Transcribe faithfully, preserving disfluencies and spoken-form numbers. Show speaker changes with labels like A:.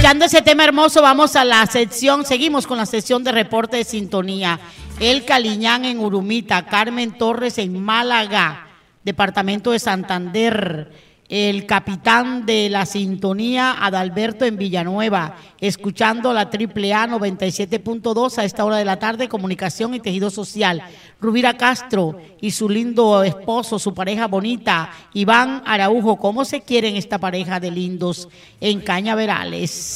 A: Escuchando ese tema hermoso, vamos a la sección, seguimos con la sección de reporte de sintonía. El Caliñán en Urumita, Carmen Torres en Málaga, departamento de Santander. El capitán de la sintonía, Adalberto en Villanueva, escuchando la Triple A noventa y siete punto dos a esta hora de la tarde, comunicación y tejido social. Rubira Castro y su lindo esposo, su pareja bonita, Iván Araujo. ¿Cómo se quieren esta pareja de lindos en Cañaverales?